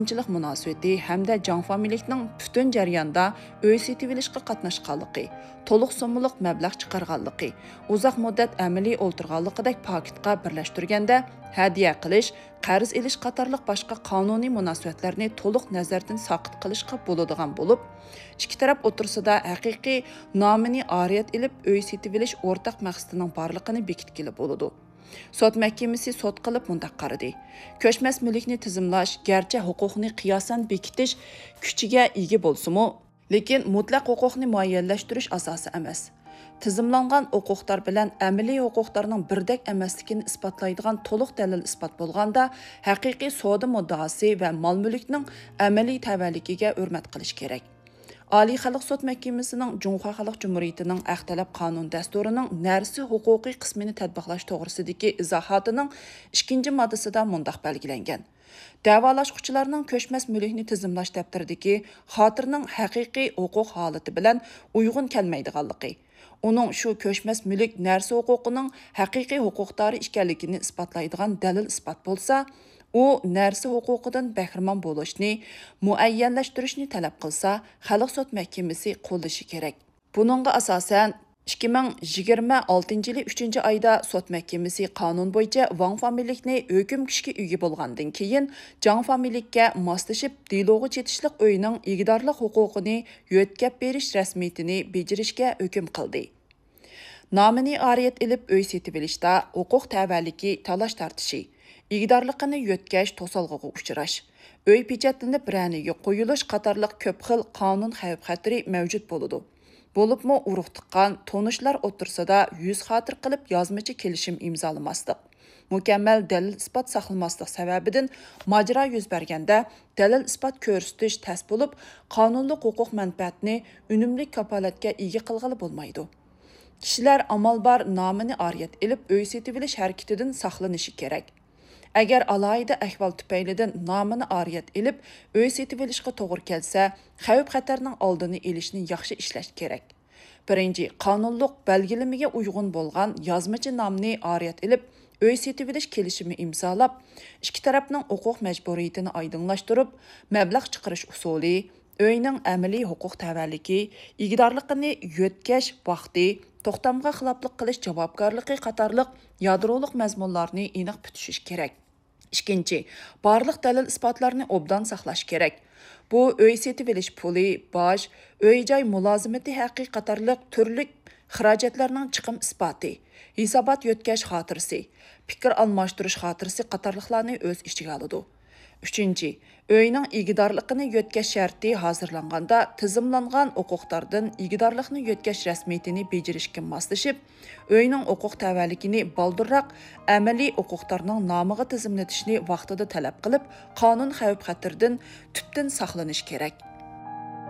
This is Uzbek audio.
Qonunchilik munosabati hamda jon familikning butun jarayonda uy setilishga qatnashganligi, to'liq so'mliq mablag' chiqarganligi, uzoq muddat amaliy o'ltirganligidek paketga birlashtirganda hadiya qilish, qarz elish qatorliq boshqa qonuniy munosabatlarni to'liq nazardan saqit qilishga bo'ladigan bo'lib, ikki taraf o'tirsida haqiqiy nomini oriyat ilib uy setilish o'rtaq maqsadining borligini bekitkili bo'ladi. Sot mahkamasi sot qilib mundaq qaradi. Ko'chmas mulkni tizimlash, garchi huquqni qiyosan bekitish kuchiga ega bo'lsa-mu, lekin mutlaq huquqni muayyanlashtirish asosi emas. Tizimlangan huquqlar bilan amaliy huquqlarning birdek emasligini isbotlaydigan to'liq dalil isbot bo'lganda, haqiqiy savdo muddaosi va mol-mulkning amaliy tavalligiga hurmat qilish kerak. Oliy xalq sud mahkamasining Jumhur Xalq Cumhuriyatining Ahtalab qonun dasturining narsi huquqiy qismini tatbiqlash to'g'risidagi izohotining 2-moddasida mundaq belgilangan. Davolashuvchilarning ko'chmas mulkni tizimlash daftaridagi xotirning haqiqiy huquq holati bilan uyg'un kelmaydiganligi, uning shu ko'chmas mulk narsa huquqining haqiqiy huquqdori ekanligini isbotlaydigan dalil isbot bo'lsa, u narsa huquqidan bahramon bo'lishni muayyanlashtirishni talab qilsa, Xalq sud mahkamasi qo'llashi kerak. Buningga asosan 2026 yili 3-oyda sud mahkamasi qonun bo'yicha Wang familikni hukm kuchga ega bo'lgandan keyin Zhang familikka moslashib diloga chetishliq uyning igidorlik huquqini yo'tkab berish rasmiyatini bejirishga hukm qildi. Nomini oriyat ilib uy setib olishda huquq tavalligi talash tartishi, igidorligini yo'tkash to'solg'iga uchrash, uy pechatlanib raniga qo'yilish qatorliq ko'p xil qonun xavf-xatari mavjud bo'ladi. Bo'libmi urug' tiqqan tonishlar o'tirsida yuz xotir qilib yozmachi kelishim imzolamaslik, mukammal dalil isbot saqlamaslik sababidan majra yuz berganda dalil isbot ko'rsatish tas bo'lib, qonunliq huquq manfaatni unumli kapolatga ega qilg'ili bo'lmaydi. Kishilar amal bar nomini oriyat ilib uy setib olish harakatidan saqlanishi kerak. Agar alohida ahvol tufaylidan nomini oriyat ilib uy setib olishga to'g'ri kelsa, xavf-xatarning oldini olishni yaxshi ishlash kerak. Birinchi, qonunliq belgilamaga uyg'un bo'lgan yozmachi nomni oriyat ilib uy setib olish kelishimi imzolab, ikki tarafning huquq majburiyatini oydinlashtirib, mablag' chiqarish usuli, uyning amaliy huquq tavalligi, igidorligini yo'tkash vaqti, to'xtamga xiloflik qilish javobgarligi qatorliq yadroliq mazmunlarni aniq tutishish kerak. Ikkinchi, barliq dalil isbotlarni obdan saqlash kerak. Bu uy setib olish puli, boj, uy-joy mulozimati haqi qatorliq turli xarajatlarning chiqim isboti, hisobot yo'tkash xotirasi, fikr almashtirish xotirasi qatorliqlarni o'z ichiga oladi. Üçüncü, uyning igidorligini yo'tkash sharti hozirlanganda tizimlangan huquqlardan igidorlikni yo'tkash rasmiyatini bejirishga moslashib, uyning huquq tavalligini baldirroq amaliy huquqlarning nomiga tizimlatishni vaqtida talab qilib, qonun xavf-xatardan tubdan saqlanish kerak.